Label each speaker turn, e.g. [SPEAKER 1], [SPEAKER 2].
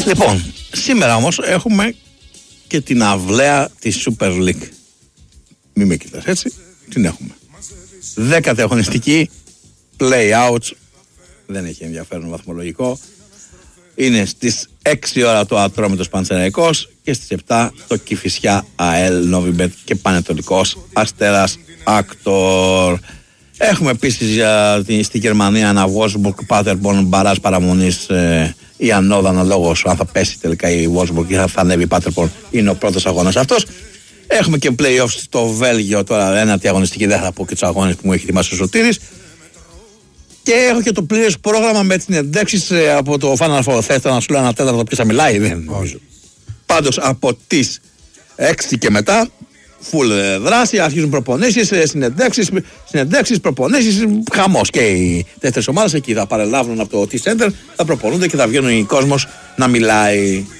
[SPEAKER 1] Λοιπόν, σήμερα όμως έχουμε και την αυλαία της Super League. Μη με κοιτάς έτσι, την έχουμε. 10η αγωνιστική, play-outs, δεν έχει ενδιαφέρον βαθμολογικό. Είναι στις 6 ώρα το Ατρόμητος Πανσεραϊκός και στις 7 το Κηφισιά ΑΕΛ Νόβιμπετ και Πανετολικός Αστέρας Άκτορ. Έχουμε επίσης στη Γερμανία ένα Wolfsburg Paderborn μπαράζ παραμονής ή ανώδανο λόγος αν θα πέσει τελικά η Wolfsburg ή θα ανέβει η Paderborn, είναι ο πρώτος αγώνας αυτός. Έχουμε και play-offs στο Βέλγιο, τώρα ένατη αγωνιστική, δεν θα πω και τους αγώνες που μου έχει ετοιμάσει ο Σωτήρης. Και έχω και το πλήρες πρόγραμμα με τις συνεντεύξεις από το Final Four. Θέλετε να σου λέω ένα τέταρτο ποιος θα μιλάει? Δεν νομίζω. Πάντως από τις 6 και μετά full δράση, αρχίζουν προπονήσεις, συνεντεύξεις, προπονήσεις, χαμός. Και οι τέσσερις ομάδες εκεί θα παρελάβουν από το T-Center, θα προπονούνται και θα βγαίνουν οι κόσμος να μιλάει.